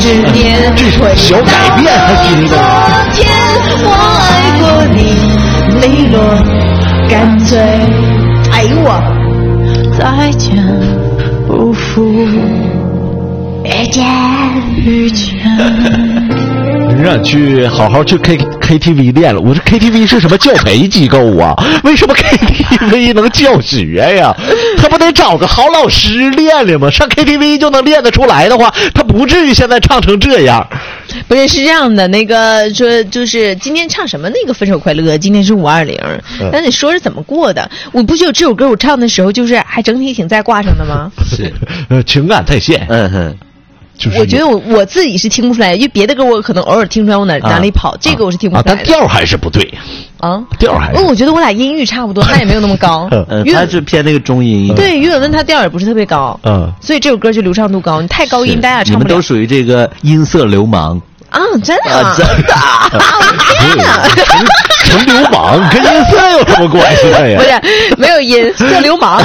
10年这首小改变还是那个。 昨天我爱过你，泪落干脆。哎呦我，再见不负遇见。 让去好好去 KTV 练了。我这 KTV 是什么教培机构啊？为什么 KTV 能教学呀？他不得找个好老师练练吗？上 KTV 就能练得出来的话，他不至于现在唱成这样。 不是，是这样的，那个说就是今天唱什么那个分手快乐，今天是520，但你说是怎么过的？我不觉得这首歌我唱的时候就是还整体挺在挂上的吗？ 是，情感在线。就是我觉得我自己是听不出来，因为别的歌我可能偶尔听出来我哪里跑，这个我是听不出来的。 但调还是不对啊， 调还是。 我觉得我俩音域差不多，但也没有那么高。 他是偏那个中音。 对，岳文文他调也不是特别高。所以这首歌就流畅度高。你太高音，大家唱不了。 你们都属于这个音色流氓。 啊，真的啊， 真的啊！ 天哪， 纯流氓跟音色有什么关系呀？ 不是，没有音色流氓。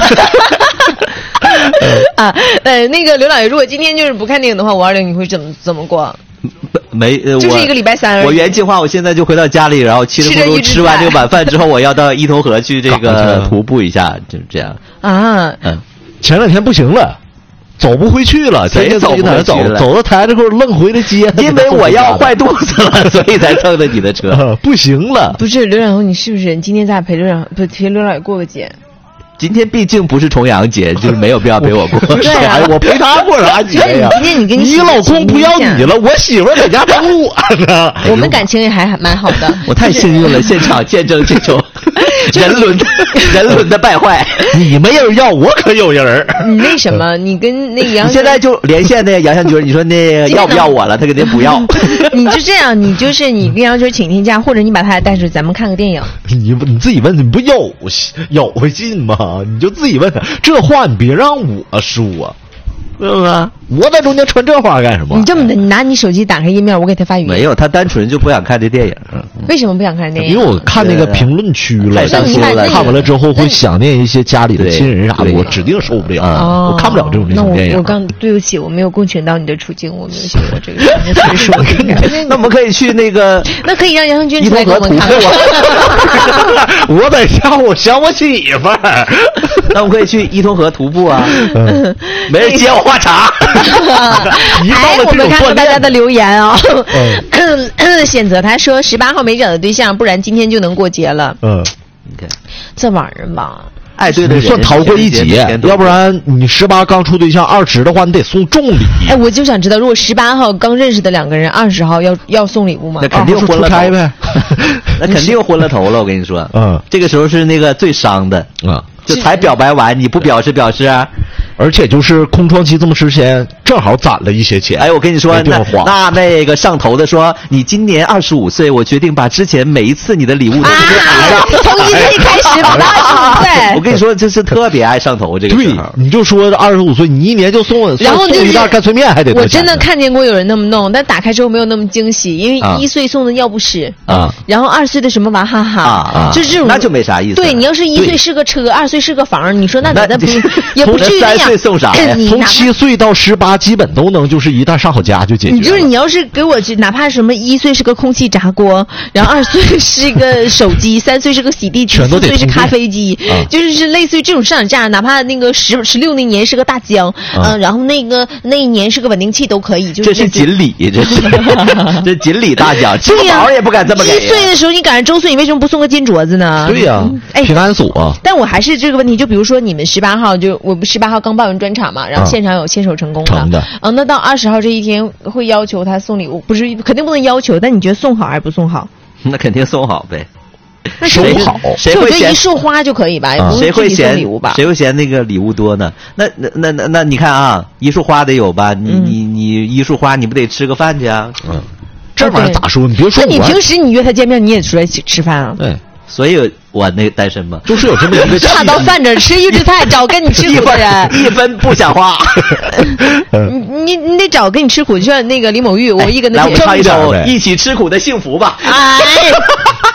啊，那个刘老爷，如果今天就是不看电影的话，520你会怎么过？ 没， 就是一个礼拜3而已。 我原计划，我现在就回到家里，然后稀里糊涂吃完这个晚饭之后，我要到伊通河去这个徒步一下，就这样。 啊， 前2天不行了。走不回去了， 谁走不回去了？ 走到台这块愣回来接， 因为我要坏肚子了，所以才蹭的你的车。 不行了。 不是刘老爷，你是不是今天咱陪刘老爷过个节？ 今天毕竟不是重阳节，就是没有必要陪我过。 对啊， 我陪他过啥节呀？ 今天你跟你老公不要你了，我媳妇在家等我呢。 我们感情也还蛮好的。 我太幸运了，现场见证这种人伦的败坏。 你没人要，我可有人。 你那什么？你跟那杨， 你现在就连线那个杨向军，你说那个要不要我了？他肯定不要。 你就这样，你跟杨军请天假，或者你把他带出，咱们看个电影。 你自己问，你不有劲吗？你就自己问他，这话你别让我说，对吧？我在中间传这话干什么？ 你这么的，你拿你手机打开页面，我给他发语音。 没有，他单纯就不想看这电影。 为什么不想看电影？ 因为我看那个评论区了，看完了之后会想念一些家里的亲人啥的，我指定受不了，我看不了这种电影。 我刚对不起，我没有共情到你的处境，我没有学过这个岁数。 那我们可以去那个， 那可以让杨向军出来给我们看。 我在家，我想我媳妇儿。 那我们可以去伊通河徒步啊，没人接我话茬。 我们看看大家的留言啊。选择他说18号没找到对象，不然今天就能过节了。这玩意儿吧， 哎，对对， 算逃过一劫，要不然你18刚处对象，20的话你得送重礼。 哎，我就想知道，如果18号刚认识的2个人，20号要送礼物吗？ 那肯定昏了头呗。 那肯定昏了头了，我跟你说。这个时候是那个最伤的就才表白完，你不表示啊？ 而且就是空窗期这么时间，正好攒了一些钱。 哎，我跟你说，那个上头的说，你今年25岁，我决定把之前每一次你的礼物都从1岁开始到25岁。 我跟你说，这是特别爱上头这个时候。 对，你就说25岁，你1年就送一袋干脆面，还得多钱。 我真的看见过有人那么弄，但打开之后没有那么惊喜，因为1岁送的尿不湿然后2岁的什么娃哈哈就这种， 那就没啥意思。 对，你要是1岁是个车，2岁是个房，你说那不也不至于那样。 3岁送啥呀？ 从7岁到18，基本都能就是一袋上好家就解决了。 你要是给我哪怕什么1岁是个空气炸锅，然后2岁是个手机，3岁是个洗地机，4岁是咖啡机，就是类似于这种上涨价，哪怕那个16那年是个大疆，然后那一年是个稳定器都可以。 这是锦鲤，这锦鲤大奖，金毛也不敢这么给。 1岁的时候你赶上周岁，你为什么不送个金镯子呢？ 对呀，平安锁。 但我还是这个问题，就比如说你们18号，就我不18号刚办完专场嘛，然后现场有牵手成功的，那到20号这一天会要求他送礼物，不是肯定不能要求，但你觉得送好还是不送好？ 那肯定送好呗。 收好， 谁会嫌一束花就可以吧？ 谁会嫌礼物吧？ 谁会嫌那个礼物多呢？那你看啊，一束花得有吧？你一束花你不得吃个饭去啊？ 这玩意儿咋说？你别说， 那你平时你约他见面，你也出来吃饭啊？ 对。 所以我那单身嘛， 就是有这么一个下到饭这吃预制菜，找跟你吃苦的人， 一分不想花。 你得找跟你吃苦，就像那个李某玉，我一个来，我唱一首《一起吃苦的幸福》吧。 哎，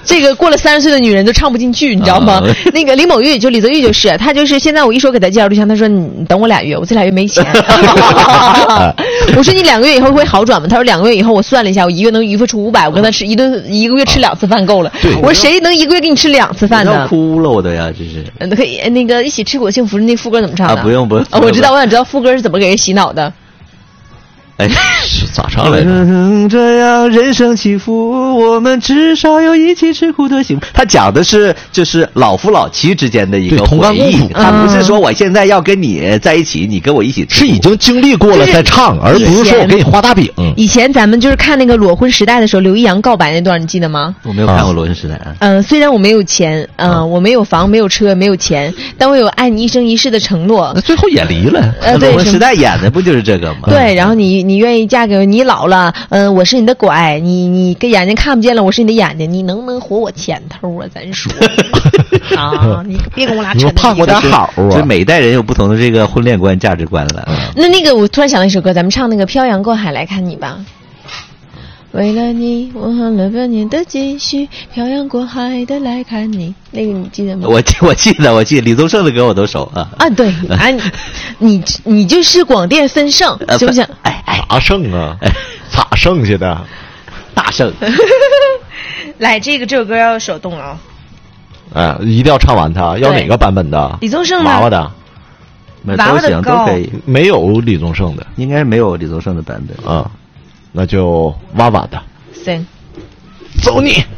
这个过了30岁的女人都唱不进去，你知道吗？那个李某玉就李泽玉就是他就是现在我一说给他介绍对象，他说你等我2月，我这2月没钱。我说你2个月以后会好转吗？他说2个月以后我算了一下，我1月能余付出500，我跟他吃一个月吃2次饭够了。我说谁能1个月给你吃2次饭呢？ 要哭了我都呀，这是。 可以那个一起吃果幸福的那副歌怎么唱的？ 不用。 我知道，我想知道副歌是怎么给人洗脑的。 哎，是咋唱来着？这样人生起伏，我们至少有一起吃苦的幸福。他讲的是就是老夫老妻之间的一个同甘共苦， 他不是说我现在要跟你在一起，你跟我一起吃， 是已经经历过了再唱，而不是说我给你画大饼。 以前咱们就是看那个裸婚时代的时候，刘易阳告白那段，你记得吗？ 我没有看过裸婚时代。 虽然我没有钱，我没有房，没有车，没有钱，但我有爱你一生一世的承诺。 那最后也离了。 对， 裸婚时代演的不就是这个吗？ 对，然后你愿意嫁给我，你老了，我是你的拐，你跟眼睛看不见了，我是你的眼睛，你能不能活我前头啊？咱说啊，你别跟我俩扯。 盼过点好啊！ 就每一代人有不同的这个婚恋观、价值观了。 那个，我突然想到一首歌，咱们唱那个《漂洋过海来看你》吧。为了你，我花了半年的积蓄，漂洋过海的来看你。那个你记得吗？ 我记得，李宗盛的歌我都熟啊。 对啊，你就是广电分盛，行不行？ 啥盛啊？咋剩下的？ 大盛。 来，这首歌要手动了啊！一定要唱完它。要哪个版本的？ 李宗盛娃娃的。 都行，都可以。 没有李宗盛的， 应该是没有李宗盛的版本啊。那就娃娃的。 行， 走你。